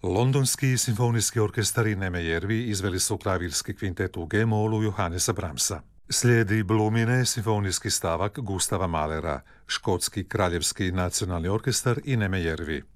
Londonski simfonijski orkestar i Nemejervi izveli su klavirski kvintet u G-molu Johannesa Brahmsa. Slijedi Blumine simfonijski stavak Gustava Mahlera, škotski kraljevski nacionalni orkestar i Nemejervi.